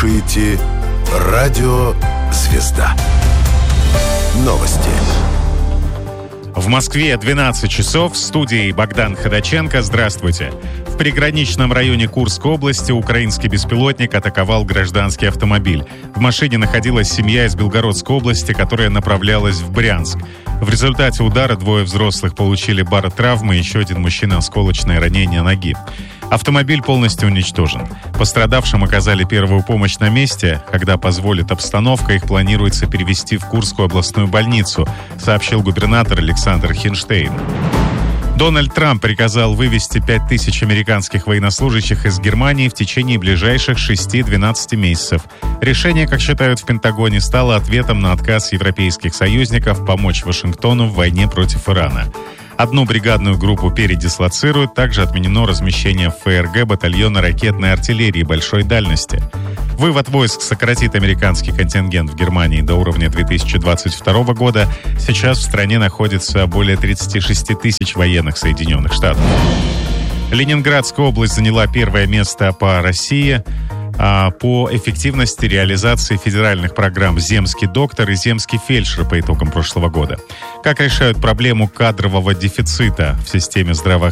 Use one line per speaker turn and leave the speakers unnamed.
слушаете «Радио Звезда». Новости.
В Москве 12 часов. В студии Богдан Ходаченко. Здравствуйте. В приграничном районе Курской области украинский беспилотник атаковал гражданский автомобиль. В машине находилась семья из Белгородской области, которая направлялась в Брянск. В результате удара двое взрослых получили баротравмы, еще один мужчина осколочное ранение ноги. Автомобиль полностью уничтожен. Пострадавшим оказали первую помощь на месте. Когда позволит обстановка, их планируется перевезти в Курскую областную больницу, сообщил губернатор Александр Хинштейн. Дональд Трамп приказал вывести 5000 американских военнослужащих из Германии в течение ближайших 6-12 месяцев. Решение, как считают в Пентагоне, стало ответом на отказ европейских союзников помочь Вашингтону в войне против Ирана. Одну бригадную группу передислоцируют. Также отменено размещение в ФРГ батальона ракетной артиллерии большой дальности. Вывод войск сократит американский контингент в Германии до уровня 2022 года. Сейчас в стране находится более 36 тысяч военных Соединенных Штатов. Ленинградская область заняла первое место по России по эффективности реализации федеральных программ «Земский доктор» и «Земский фельдшер» по итогам прошлого года. Как решают проблему кадрового дефицита в системе здравоохранения